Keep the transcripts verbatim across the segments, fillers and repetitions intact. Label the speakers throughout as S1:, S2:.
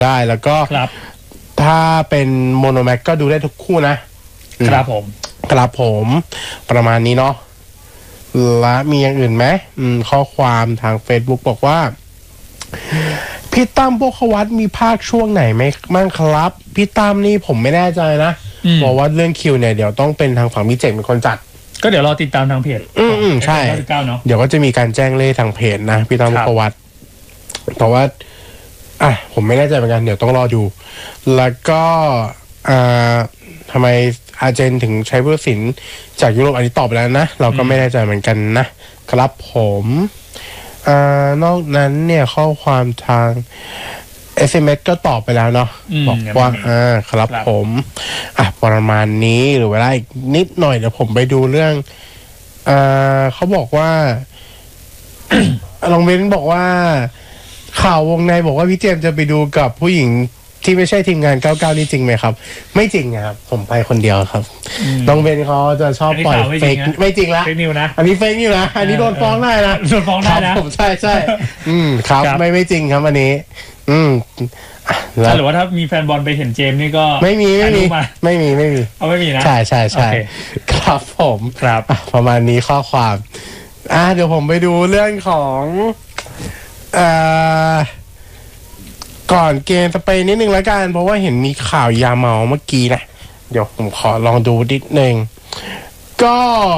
S1: ได้แล้วก็ถ้าเป็นโมโนแม็กก็ดูได้ทุกคู่นะครับ
S2: ผม
S1: ครับผมประมาณนี้เนาะและมีอย่างอื่นไหมข้อความทาง Facebook บอกว่าพี่ตั้มพวกขวัตมีภาคช่วงไหนไหมมั่งครับพี่ตั้มนี่ผมไม่แน่ใจนะบอกว่าเรื่องคิวเนี่ยเดี๋ยวต้องเป็นทางฝั่งพี่เจ๋งเป็นคนจัด
S2: ก็เดี๋ยวรอติดตามทางเพจ
S1: อืมอืมใช่เดี๋ยวก็จะมีการแจ้งเลขทางเพจนะพี่ตั้มพวกขวัตแต่ว่าอ่ะผมไม่แน่ใจเหมือนกันเดี๋ยวต้องรอดูแล้วก็อ่าทำไมอาร์เจนถึงใช้ผู้ตัดสินจากยุโรปอันนี้ตอบไปแล้วนะเราก็ไม่แน่ใจเหมือนกันนะครับผมอ่านอกนั้นเนี่ยข้อความทาง เอส เอ็ม เอส ก็ตอบไปแล้วเนาะบอกว่าอ่าครับผมอ่ะประมาณนี้หรือเวลาอีกนิดหน่อยเดี๋ยวผมไปดูเรื่องอ่าเขาบอกว่า ลองเว้นบอกว่าข่าววงในบอกว่าพี่เจมส์จะไปดูกับผู้หญิงที่ไม่ใช่ทีมงานเก้าสิบเก้านี่จริงไหมครับไม่จริงครับผมไปคนเดียวครับน้องเบนเขาจะชอบปล่อยเฟกไม่จริงละ
S2: เฟกนิวนะ
S1: อันนี้เฟกนิวนะอันนี้โดนฟ้องได้นะ
S2: โดนฟ้องได้นะ
S1: ผมใช่ใช่อืมครับไม่ไม่จริงครับอันนี้อืม
S2: หรือว่าถ้ามีแฟนบอลไปเห็นเจมส์นี่ก็
S1: ไม่มีไม่มีไม่มีไม่มี
S2: เอาไม่มีนะ
S1: ใช่ใช่ใช่ครับผม
S2: ครับ
S1: ประมาณนี้ข้อความอ่ะเดี๋ยวผมไปดูเรื่องของเอ่อก่อนเกมสเปนนิดนึงแล้วกันเพราะว่าเห็นมีข่าวยาเมาเมื่อกี้นะเดี๋ยวผมขอลองดูนิดนึงก็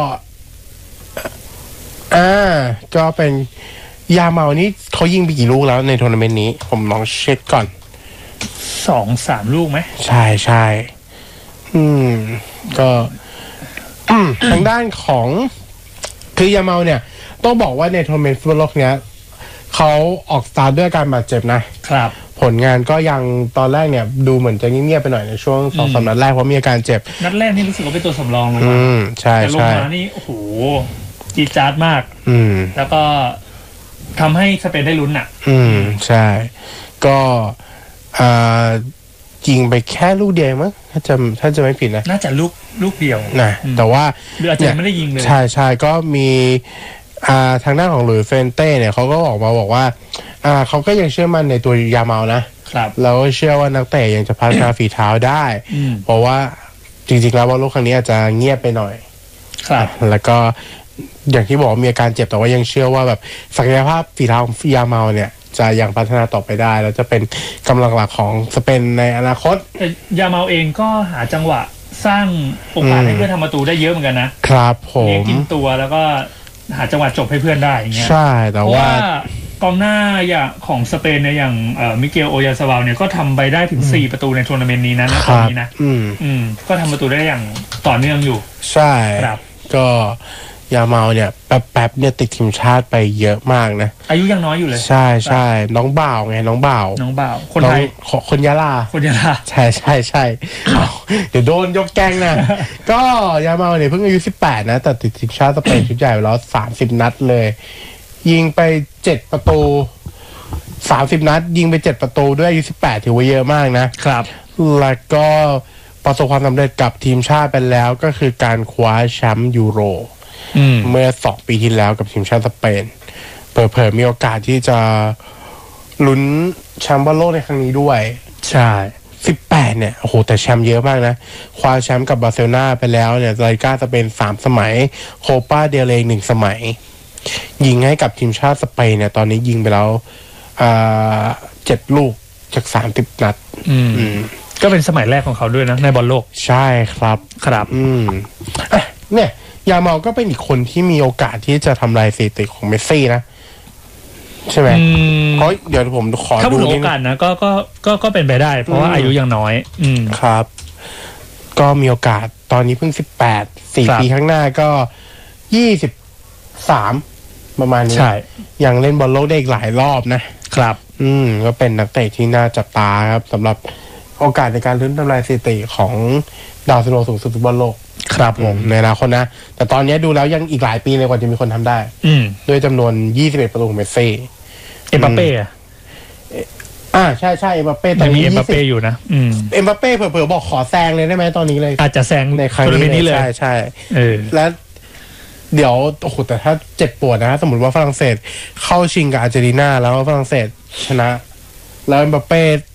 S1: อ่าก็เป็นยาเมานี่เขายิงไปกี่ลูกแล้วในทัวร์นาเมนต์นี้ผมลองเช็คก่อน
S2: สองสามลูกไหม
S1: ใช่ใช่อืมก็ทางด้านของคือยาเมาเนี่ยต้องบอกว่าในทัวร์นาเมนต์ฟุตบอลโลกเนี้ยเขาออกสตาร์ทด้วยการบาดเจ็บนะครับผลงานก็ยังตอนแรกเนี่ยดูเหมือนจะเงียบๆไปหน่อยในช่วงสองสามนัดแรกเพราะมีอาการเจ็บ
S2: นัดแรกนี่รู้สึกว่าเป็นตัวสำรองลงมา
S1: ใช่
S2: แต่ลงมานี่โอ้โหจีจาร์ดมาก
S1: อืม
S2: แล้วก็ทำให้สเปนได้ลุ้นอ่ะ
S1: อืมใช่ก็อ่ายิงไปแค่ลูกเดียวมั้งถ้าจะถ้าจะไม่ผิดนะ
S2: น่าจะลูกลูกเดียว
S1: นะแต่ว่า
S2: หรืออาจจะไม่ได้ยิงเลย
S1: ใช่ใช่ก็มีอ่าทางด้านของหลุยส์เฟนเต้เนี่ยเขาก็ออกมาบอกว่าอ่าเขาก็ยังเชื่อมั่นในตัวยาเมานะครับแล้วเชื่อว่านักเตะยังจะพัฒนาฝีเท้าได้เพราะว่าจริงๆแล้วว่าโลกครั้งนี้อาจจะเงียบไปหน่อย
S2: ครับ
S1: แล้วก็อย่างที่บอกมีอาการเจ็บแต่ว่ายังเชื่อว่าแบบศักยภาพฝีเท้าของยาเมาเนี่ยจะยังพัฒนาต่อไปได้แล้วจะเป็นกำลังหลักของสเปนในอนาคต
S2: แต่ยาเมาเองก็หาจังหวะสร้างโอกาสให้เพื่อนทำประตูได้เยอะเหมือนกันนะครับ
S1: ผมเลี้ยง
S2: กินตัวแล้วก็หาจังหวะจบให้เพื่อนได้อย่างเงี้ย
S1: ใช่แต่ว่
S2: ากองหน้าอย่างของสเปนเนี่ยอย่างเอ่อมิเกลโอยาซาบาลเนี่ยก็ทำไปได้ถึงสี่ประตูในทัวร์นาเมนต์นี้นะตอนนี้นะ
S1: อืม
S2: อืมก็ทำประตูได้อย่างต่อเนื่องอยู่
S1: ใช่ครับก็ยาเมาเนี่ยแป๊บๆเนี่ยติดทีมชาติไปเยอะมากนะ
S2: อายุยังน้อยอยู่เลย
S1: ใช่ใช่น้องบ่าวไงน้องบ่าว
S2: น้องบ่าวคนไทย
S1: คนยะลา
S2: คนยะลา
S1: ใช่ใช่ใช่เดี๋ยวโดนยกแกงนะก็ยาเมาเนี่ยเพิ่งอายุสิบแปดนะแต่ติดทีมชาติสเปนชุดใหญ่ไปแล้วสามสิบนัดเลยยิงไปเจ็ดประตูสามสิบนัดยิงไปเจ็ดประตูด้วยอายุสิบแปดถือว่าเยอะมากนะครับแล้วก็ประสบความสำเร็จกับทีมชาติไปแล้วก็คือการคว้าแชมป์ยูโรเมื่อสองปีที่แล้วกับทีมชาติสเปนเผยๆมีโอกาสที่จะลุ้นแชมป์บอลโลกในครั้งนี้ด้วย
S2: ใช่
S1: สิบแปดเนี่ยโอ้โหแต่แชมป์เยอะมากนะคว้าแชมป์กับบาร์เซโลนาไปแล้วเนี่ยลาลิก้าสเปนสามสมัยโคปาเดลเรย์หนึ่งสมัยยิงให้กับทีมชาติสเปนเนี่ยตอนนี้ยิงไปแล้วอ่าเจ็ดลูกจากสามสิบนัด
S2: อืมก็เป็นสมัยแรกของเขาด้วยนะในบอลโลก
S1: ใช่ครับ
S2: ครับ
S1: อืมอ่ะเนี่ยยาเมาก็เป็นอีกคนที่มีโอกาสที่จะทำลายสถิติของเมสซี่นะใช่ไหมเพราะเดี๋ยวผมขอ
S2: ดูโอกาสนะก็ก็ก็ก็เป็นไปได้เพราะว่าอายุยังน้อยอืม
S1: ครับก็มีโอกาสตอนนี้เพิ่งสิบแปด สี่ปีข้างหน้าก็ยี่สิบสามประมาณนี้ยังเล่นบอลโลกได้อีกหลายรอบนะครับอืมก็เป็นนักเตะที่น่าจับตาครับสำหรับโอกาสในการลุ้นทำลายสถิติของดาวซันโวสูงสุดฟุตบอลโลก
S2: ครับผม
S1: ในอนาคตนะแต่ตอนนี้ดูแล้วยังอีกหลายปีเลยกว่าจะมีคนทำได้ด้วยจำนวนยี่สิบเอ็ดประตูของเมสซี่
S2: เอ็มบัปเป้อะ
S1: อ่าใช่ใช่เอ็มบัปเป้
S2: ตอนนี้เอ็มบัปเป้อยู่นะ
S1: เอ็มบัปเป้เผลอๆบอกขอแซงเลยได้ไหมตอนนี้เลย
S2: อาจจะแซง
S1: ในครั้งนี้เลยใช่ใช่แล้วเดี๋ยวโอ้โหแต่ถ้าเจ็บปวดนะสมมติว่าฝรั่งเศสเข้าชิงกับอาร์เจนตินาแล้วฝรั่งเศสชนะแล้วเอ็มบัปเป้